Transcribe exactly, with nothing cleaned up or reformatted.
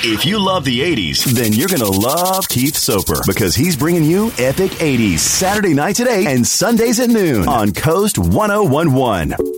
If you love the eighties, then you're going to love Keith Soper because he's bringing you Epic eighties Saturday nights at eight and Sundays at noon on Coast ten eleven.